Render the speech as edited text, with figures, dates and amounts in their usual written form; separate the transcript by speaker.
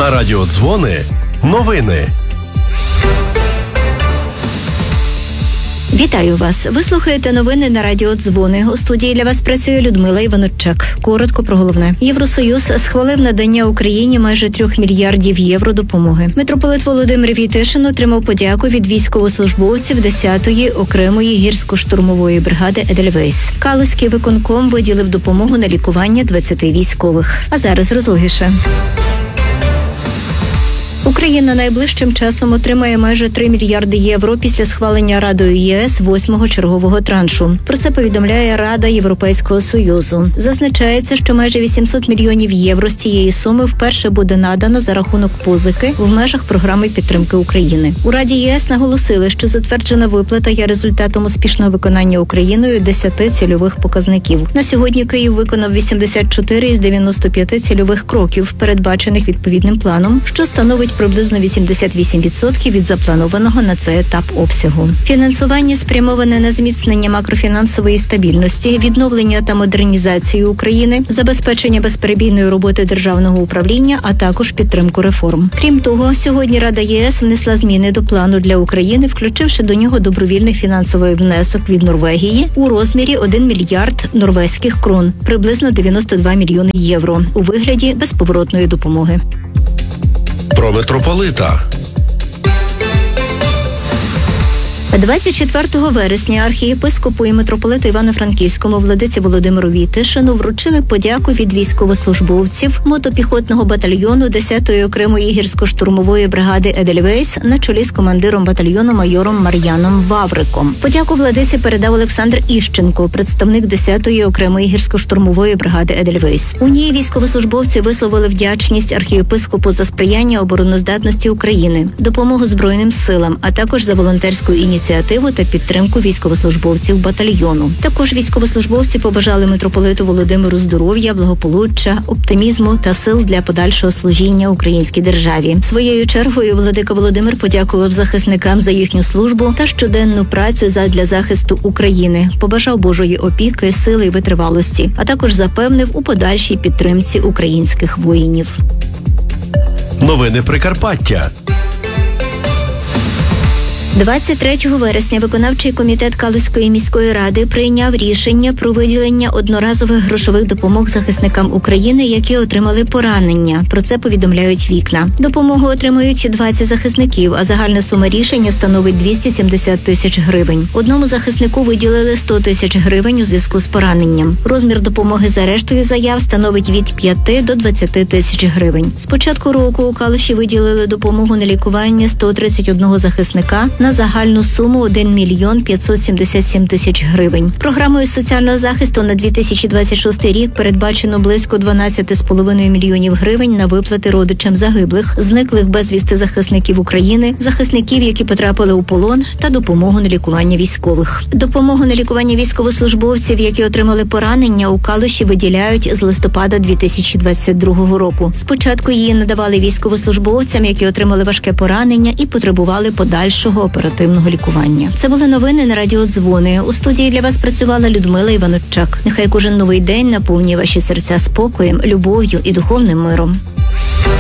Speaker 1: На радіо Дзвони новини.
Speaker 2: Вітаю вас. Ви слухаєте новини на радіо Дзвони. У студії для вас працює Людмила Іваноччак. Коротко про головне. Євросоюз схвалив надання Україні майже 3 мільярдів євро допомоги. Митрополит Володимир Войтишин отримав подяку від військовослужбовців 10-ї окремої гірсько-штурмової бригади «Едельвейс». Калузький виконком виділив допомогу на лікування 20 військових. А зараз розлогіше. Україна найближчим часом отримає майже 3 мільярди євро після схвалення Радою ЄС 8-го чергового траншу. Про це повідомляє Рада Європейського Союзу. Зазначається, що майже 800 мільйонів євро з цієї суми вперше буде надано за рахунок позики в межах програми підтримки України. У Раді ЄС наголосили, що затверджена виплата є результатом успішного виконання Україною 10 цільових показників. На сьогодні Київ виконав 84 із 95 цільових кроків, передбачених відповідним планом, що становить приблизно 88% від запланованого на цей етап обсягу. Фінансування спрямоване на зміцнення макрофінансової стабільності, відновлення та модернізацію України, забезпечення безперебійної роботи державного управління, а також підтримку реформ. Крім того, сьогодні Рада ЄС внесла зміни до плану для України, включивши до нього добровільний фінансовий внесок від Норвегії у розмірі 1 мільярд норвезьких крон, приблизно 92 мільйони євро, у вигляді безповоротної допомоги.
Speaker 1: Про митрополита.
Speaker 2: 24 вересня архієпископу і митрополиту Івано-Франківському владиці Володимиру Войтишину вручили подяку від військовослужбовців мотопіхотного батальйону 10-ї окремої гірсько-штурмової бригади «Едельвейс» на чолі з командиром батальйону майором Мар'яном Вавриком. Подяку владиці передав Олександр Іщенко, представник 10-ї окремої гірсько-штурмової бригади «Едельвейс». У ній військовослужбовці висловили вдячність архієпископу за сприяння обороноздатності України, допомогу Збройним силам, а також за волонтерську ініціативу та підтримку військовослужбовців батальйону. Також військовослужбовці побажали митрополиту Володимиру здоров'я, благополуччя, оптимізму та сил для подальшого служіння українській державі. Своєю чергою владика Володимир подякував захисникам за їхню службу та щоденну працю задля захисту України, побажав Божої опіки, сили і витривалості, а також запевнив у подальшій підтримці українських воїнів.
Speaker 1: Новини Прикарпаття.
Speaker 2: 23 вересня виконавчий комітет Калузької міської ради прийняв рішення про виділення одноразових грошових допомог захисникам України, які отримали поранення. Про це повідомляють «Вікна». Допомогу отримують 20 захисників, а загальна сума рішення становить 270 тисяч гривень. Одному захиснику виділили 100 тисяч гривень у зв'язку з пораненням. Розмір допомоги за рештою заяв становить від 5 до 20 тисяч гривень. З початку року у Калуші виділили допомогу на лікування 131 захисника на загальну суму 1 мільйон 577 тисяч гривень. Програмою соціального захисту на 2026 рік передбачено близько 12,5 мільйонів гривень на виплати родичам загиблих, зниклих безвісти захисників України, захисників, які потрапили у полон, та допомогу на лікування військових. Допомогу на лікування військовослужбовців, які отримали поранення, у Калуші виділяють з листопада 2022 року. Спочатку її надавали військовослужбовцям, які отримали важке поранення і потребували подальшого оперативного лікування. Це були новини на радіо Дзвони. У студії для вас працювала Людмила Іваноччак. Нехай кожен новий день наповнює ваші серця спокоєм, любов'ю і духовним миром.